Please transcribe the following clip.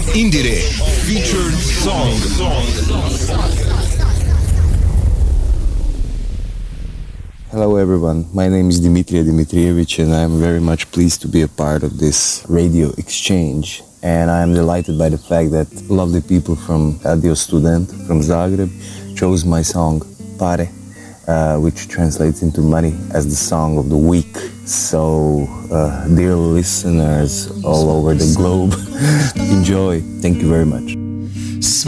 Indire featured song. Hello everyone, my name is Dimitria Dimitrievich and I'm very much pleased to be a part of this radio exchange. And I am delighted by the fact that lovely people from Radio Student from Zagreb chose my song Pare, which translates into money, as the song of the week. So, dear listeners all over the globe, enjoy. Thank you very much.